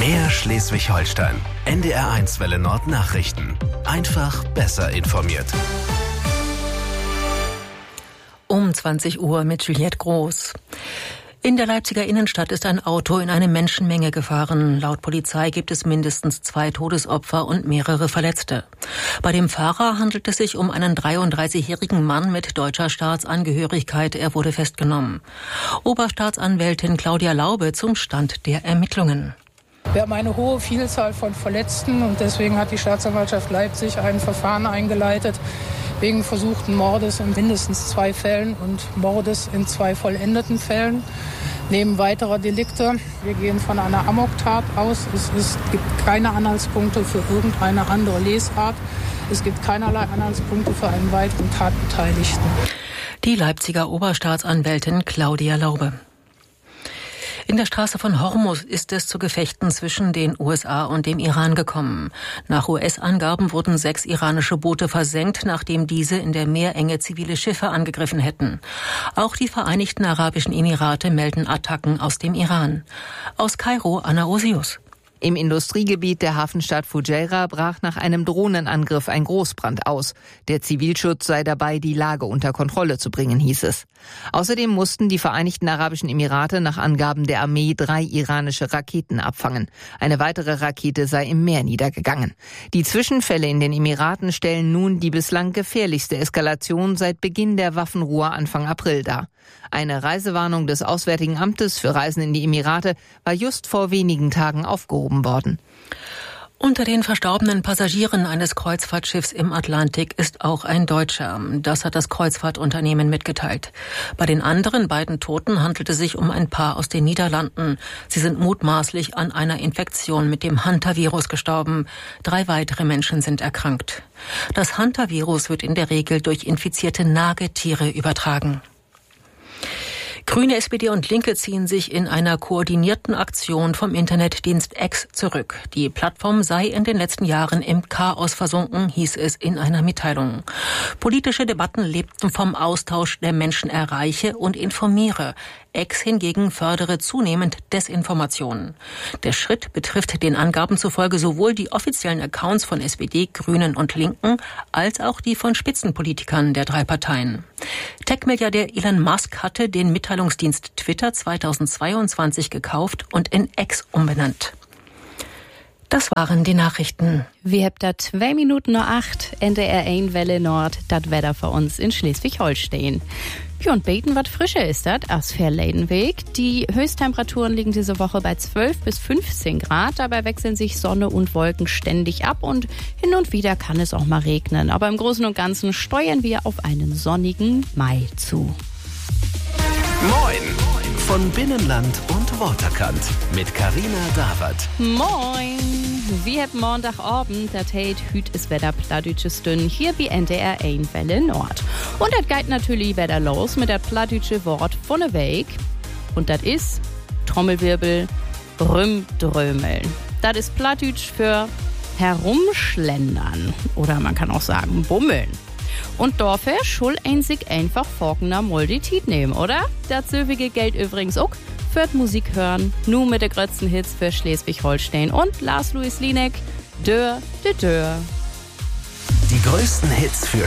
Mehr Schleswig-Holstein. NDR1 Welle Nord Nachrichten. Einfach besser informiert. Um 20 Uhr mit Juliette Groß. In der Leipziger Innenstadt ist ein Auto in eine Menschenmenge gefahren. Laut Polizei gibt es mindestens 2 Todesopfer und mehrere Verletzte. Bei dem Fahrer handelt es sich um einen 33-jährigen Mann mit deutscher Staatsangehörigkeit. Er wurde festgenommen. Oberstaatsanwältin Claudia Laube zum Stand der Ermittlungen. Wir haben eine hohe Vielzahl von Verletzten und deswegen hat die Staatsanwaltschaft Leipzig ein Verfahren eingeleitet wegen versuchten Mordes in mindestens 2 Fällen und Mordes in 2 vollendeten Fällen. Neben weiterer Delikte. Wir gehen von einer Amoktat aus. Es gibt keine Anhaltspunkte für irgendeine andere Lesart. Es gibt keinerlei Anhaltspunkte für einen weiteren Tatbeteiligten. Die Leipziger Oberstaatsanwältin Claudia Laube. In der Straße von Hormuz ist es zu Gefechten zwischen den USA und dem Iran gekommen. Nach US-Angaben wurden 6 iranische Boote versenkt, nachdem diese in der Meerenge zivile Schiffe angegriffen hätten. Auch die Vereinigten Arabischen Emirate melden Attacken aus dem Iran. Aus Kairo, Anna Osius. Im Industriegebiet der Hafenstadt Fujairah brach nach einem Drohnenangriff ein Großbrand aus. Der Zivilschutz sei dabei, die Lage unter Kontrolle zu bringen, hieß es. Außerdem mussten die Vereinigten Arabischen Emirate nach Angaben der Armee 3 iranische Raketen abfangen. Eine weitere Rakete sei im Meer niedergegangen. Die Zwischenfälle in den Emiraten stellen nun die bislang gefährlichste Eskalation seit Beginn der Waffenruhe Anfang April dar. Eine Reisewarnung des Auswärtigen Amtes für Reisen in die Emirate war just vor wenigen Tagen aufgehoben worden. Unter den verstorbenen Passagieren eines Kreuzfahrtschiffs im Atlantik ist auch ein Deutscher. Das hat das Kreuzfahrtunternehmen mitgeteilt. Bei den anderen beiden Toten handelt es sich um ein Paar aus den Niederlanden. Sie sind mutmaßlich an einer Infektion mit dem Hantavirus gestorben. 3 weitere Menschen sind erkrankt. Das Hantavirus wird in der Regel durch infizierte Nagetiere übertragen. Grüne, SPD und Linke ziehen sich in einer koordinierten Aktion vom Internetdienst X zurück. Die Plattform sei in den letzten Jahren im Chaos versunken, hieß es in einer Mitteilung. Politische Debatten lebten vom Austausch der Menschen erreiche und informiere. X hingegen fördere zunehmend Desinformationen. Der Schritt betrifft den Angaben zufolge sowohl die offiziellen Accounts von SPD, Grünen und Linken als auch die von Spitzenpolitikern der 3 Parteien. Tech-Milliardär Elon Musk hatte den Mitteilungsdienst Twitter 2022 gekauft und in X umbenannt. Das waren die Nachrichten. Wir habt da 2 Minuten nach 8, NDR 1 Welle Nord, das Wetter für uns in Schleswig-Holstein. Ja, und beten, was frischer ist das, als Verleidenweg. Die Höchsttemperaturen liegen diese Woche bei 12 bis 15 Grad. Dabei wechseln sich Sonne und Wolken ständig ab und hin und wieder kann es auch mal regnen. Aber im Großen und Ganzen steuern wir auf einen sonnigen Mai zu. Moin von Binnenland und Waterkant mit Carina Dawert. Moin! Wir haben Montagabend, das heißt, heute ist Wetter plattdeutsches Dünn hier bei NDR 1 Welle Nord. Und das geht natürlich wieder los mit das plattdeutsche Wort von der Weg. Und das ist Trommelwirbel, Rümdrömeln. Das ist plattdeutsch für herumschlendern. Oder man kann auch sagen bummeln. Und dafür soll ein sich einfach folgender Multitit nehmen, oder? Das söwige Geld übrigens auch für die Musik hören, nur mit den größten Hits für Schleswig-Holstein und Lars Louis Linek, Dör, de Dör. Die größten Hits für